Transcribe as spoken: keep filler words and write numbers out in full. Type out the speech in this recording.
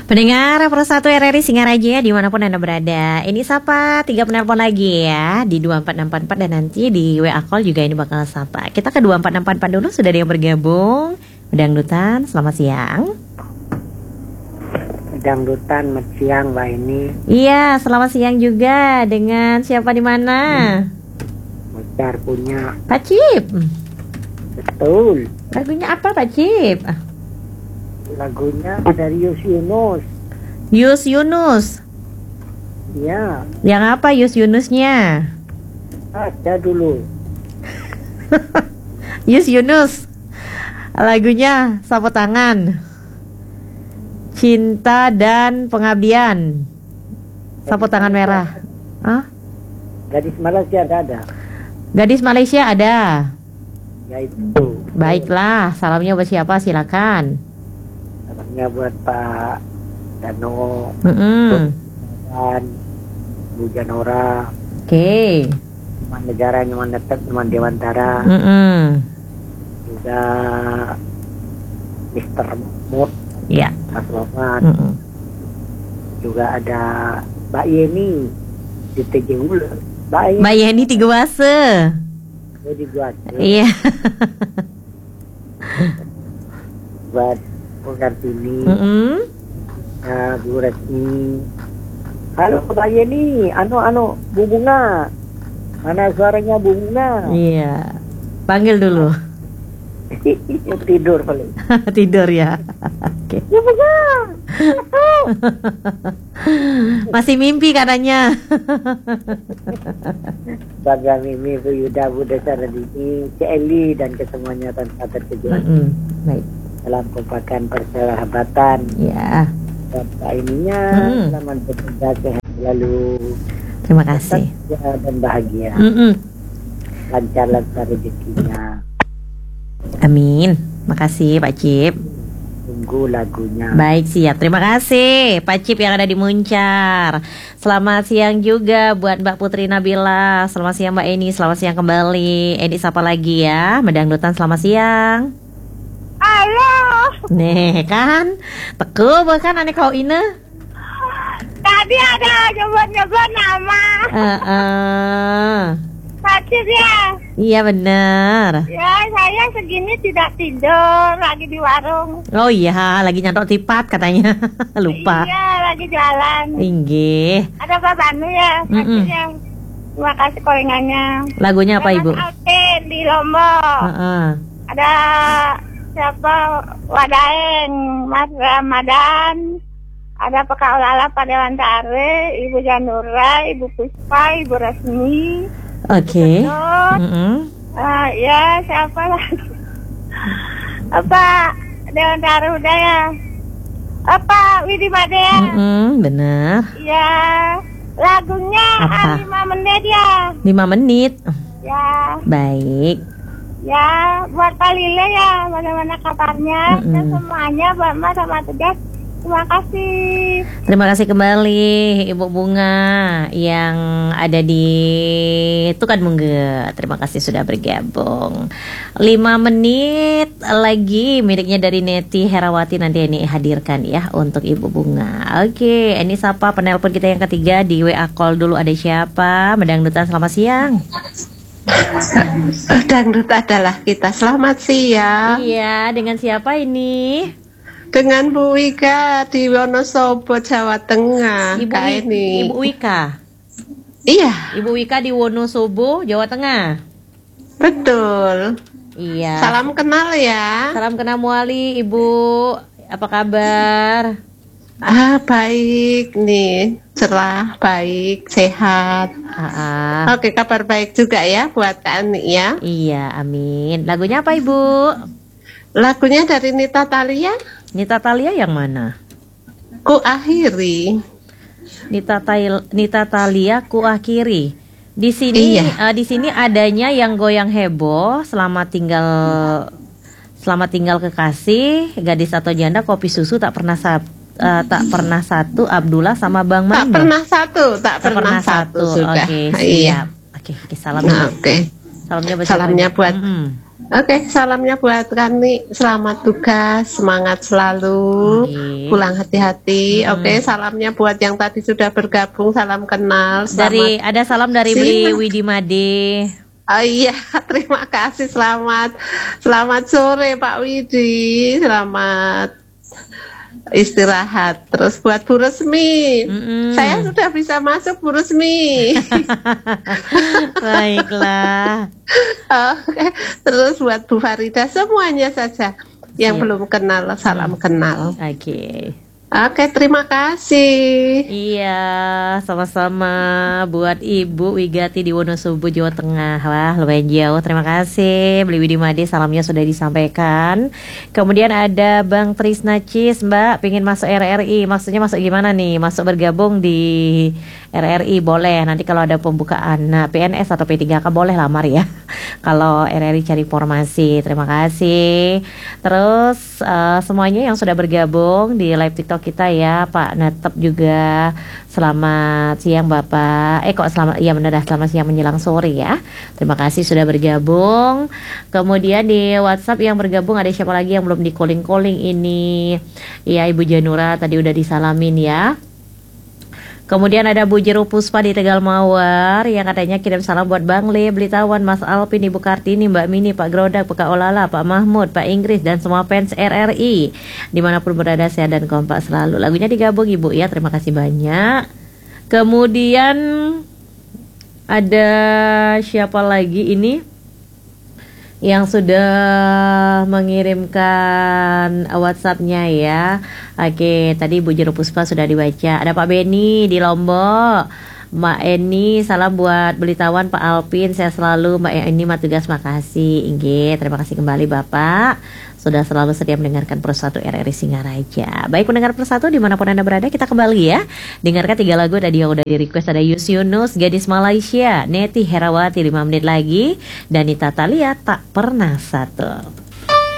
Pendengar Pro satu R R I Singaraja dimanapun Anda berada. Ini sapa tiga penelpon lagi ya di dua empat enam empat empat dan nanti di W A call juga ini bakal sapa. Kita ke dua empat enam empat empat dulu, sudah ada yang bergabung. Dangdutan, selamat siang. Dangdutan, selamat siang Mbak ini. Iya, selamat siang juga. Dengan siapa di mana? Mocar punya. Pak Cip. Betul. Lagunya apa Pak Cip? Lagunya dari Yus Yunus. Yus Yunus. Ya. Yang apa Yus Yunusnya? Ada dulu. Yus Yunus. Lagunya Sapu Tangan, Cinta dan Pengabdian, Sapu Tangan Merah. Hah? Gadis Malaysia ada ada. Gadis Malaysia ada. Ya itu. Baiklah, salamnya buat siapa? Silakan. Salamnya buat Pak Dano, Mm-mm. dan Bu Janora. Oke. Okay. Teman negara, teman dekat, teman Dewantara. Mm-mm. Juga Mister Mood. Ya. Mas Loman. Mm-mm. Juga ada Mbak Yeni di T J U. Mbak Yeni. Mbak Yeni Tiga Wase. Oh, dibuat. Iya. Buat Bu Kartini, Mm-mm. uh, Bu Resmi. Halo Mbak Yeni, anu anu Bu Bunga. Mana suaranya Bu Bunga? Iya. Panggil dulu. Tidur paling. Tidur ya. Oke. Bu Bunga. Masih mimpi katanya. Bangga Mimi, Bu Yuda, Bu Desa Radini, C Eli dan kesemuanya tanpa terkecuali. Mm-mm. Baik. Dalam kompakan persahabatan. Ya. Dan Pak ininya Mm. selamat bekerja, sehat selalu. Terima kasih. Sehat dan bahagia. Mm-mm. Lancar-lancar rezekinya. Amin. Makasih Pak Cip. Tunggu lagunya. Baik, siap. Terima kasih Pak Cip yang ada di Muncar. Selamat siang juga buat Mbak Putri Nabila. Selamat siang Mbak Eni. Selamat siang kembali. Eni sapa lagi ya. Medangdutan selamat siang. Halo. Nih kan, teku bukan aneh kau ini. Tadi ada nyebut-nyebut nama. Uh-uh. Sakit ya? Iya bener. Ya, saya segini tidak tidur, lagi di warung. Oh iya, lagi nyantok tipat katanya. Lupa. Iya, lagi jalan. Inggih. Ada Pak Banu ya, Mm-mm. sakitnya. Terima kasih korengannya. Lagunya apa Ibu? Altin di Lombok. Uh-uh. Ada siapa? Wadaeng, Mas Ramadan. Ada Pak Kaulala, Pak Dewantara, Ibu Janura, Ibu Puspa, Ibu Resmi. Oke. Betul. Mm-mm. Ah, ya, siapa lagi? Apa? Dewantara udah ya? Apa? Widi Badea? Mm-mm, bener. Ya, lagunya Apa? ah, lima menit ya? Lima menit. Ya, Baik. ya, buat Pak Lile ya, bagaimana kabarnya? Mm-mm. Dan semuanya, buat Mas sama Tugas, terima kasih. Terima kasih kembali Ibu Bunga yang ada di Tukan Mungge. Terima kasih sudah bergabung. Lima menit lagi miliknya dari Neti Herawati nanti ini hadirkan ya untuk Ibu Bunga. Oke, ini sapa penelpon kita yang ketiga di W A call dulu, ada siapa? Medangdutan selamat siang. Dangdut adalah kita. Selamat siang. Iya, dengan siapa ini? Dengan Bu Wika di Wonosobo, Jawa Tengah. Ibu, Kak Wi- ini. Ibu Wika. Iya, Ibu Wika di Wonosobo, Jawa Tengah. betul. Iya. Salam kenal ya. Salam kenal Muali, Ibu. Apa kabar? Ah, baik nih. Cerah, baik, sehat. Ah, ah. Oke, kabar baik juga ya buat Kak Ani ya. Iya, amin. Lagunya apa, Ibu? Lagunya dari Nita Thalia, Nita Thalia yang mana? Ku Akhiri. Nita Tail, Nita Thalia Ku Akhiri. Di sini Iya. eh, di sini adanya yang goyang heboh, selamat tinggal selamat tinggal kekasih, gadis atau janda, kopi susu tak pernah sa- eh, tak pernah satu, Abdullah sama Bang Tak Mando. pernah satu, tak, Tak pernah, satu, sudah. Oke, Iya. siap. Oke, oke, salam. Nah, oke. Salamnya buat Salamnya siapa? buat Mm-mm. Oke, salamnya buat Rani. Selamat tugas, semangat selalu, Oke. pulang hati-hati. Mm-mm. Oke, salamnya buat yang tadi sudah bergabung, salam kenal. Dari Selamat. ada salam dari Siang. Beli Widi Made. Oh iya, terima kasih. Selamat, selamat sore Pak Widi. Selamat istirahat. Terus buat Bu Resmi, Mm-mm. saya sudah bisa masuk Bu Resmi. Baiklah. Oke, terus buat Bu Farida semuanya saja yang Siap. belum kenal, salam kenal. Oke. Oke, terima kasih. Iya, sama-sama buat Ibu Wigati di Wonosobo, Jawa Tengah. Wah, lumayan jauh. Terima kasih. Beli Widi Made, salamnya sudah disampaikan. Kemudian ada Bang Trisna Cis, Mbak, pengen masuk R R I. Maksudnya masuk gimana nih? Masuk bergabung di R R I boleh. Nanti kalau ada pembukaan nah, P N S atau P tiga K boleh lamar ya. Kalau R R I cari informasi. Terima kasih. Terus uh, semuanya yang sudah bergabung di live TikTok kita ya, Pak Natep juga selamat siang Bapak. Eh kok selamat, iya benar dah, selamat siang menjelang sore ya. Terima kasih sudah bergabung. Kemudian di WhatsApp yang bergabung ada siapa lagi yang belum di calling-calling ini? Ya Ibu Janura tadi udah disalamin ya. Kemudian ada Bu Jero Puspa di Tegal Mawar yang katanya kirim salam buat Bang Le, Blitawan, Mas Alpin, Ibu Kartini, Mbak Mini, Pak Grodak, Pak Olala, Pak Mahmud, Pak Inggris, dan semua fans R R I dimanapun berada, sehat dan kompak selalu. Lagunya digabung Ibu ya, terima kasih banyak. Kemudian ada siapa lagi ini yang sudah mengirimkan WhatsApp-nya ya. Oke, tadi Bu Jero Puspa sudah dibaca. Ada Pak Beni di Lombok. Mbak Eni, salam buat Belitawan, Pak Alpin, saya selalu. Mbak Eni, Matugas, makasih. Inggih, terima kasih kembali Bapak. Sudah selalu sedia mendengarkan Persatu R R I Singaraja. Baik pendengar Persatu dimanapun Anda berada, kita kembali ya. Dengarkan tiga lagu tadi yang udah di request. Ada Yus Yunus, Gadis Malaysia, Neti Herawati lima menit lagi, dan Nita Talia, Tak Pernah Satu.